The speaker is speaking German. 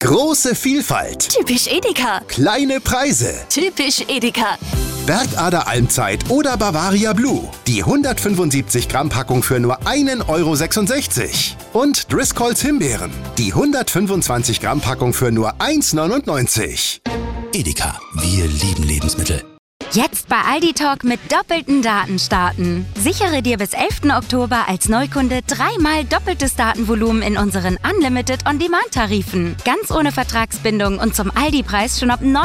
Große Vielfalt. Typisch Edeka. Kleine Preise. Typisch Edeka. Bergader Almzeit oder Bavaria Blue. Die 175 Gramm Packung für nur 1,66 €. Und Driscolls Himbeeren. Die 125 Gramm Packung für nur 1,99 €. Edeka, wir lieben Lebensmittel. Jetzt bei Aldi Talk mit doppelten Daten starten. Sichere dir bis 11. Oktober als Neukunde 3-mal doppeltes Datenvolumen in unseren Unlimited On-Demand-Tarifen. Ganz ohne Vertragsbindung und zum Aldi-Preis schon ab 9